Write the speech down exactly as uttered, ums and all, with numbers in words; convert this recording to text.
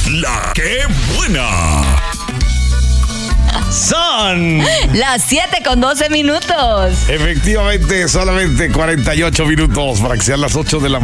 La que buena. Son las siete con doce minutos. Efectivamente, solamente cuarenta y ocho minutos para que sean las ocho de la